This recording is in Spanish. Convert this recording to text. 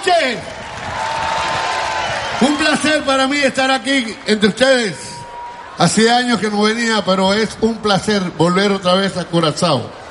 noches. Un placer para mí estar aquí entre ustedes. Hace años que no venía, pero es un placer volver otra vez a Curazao.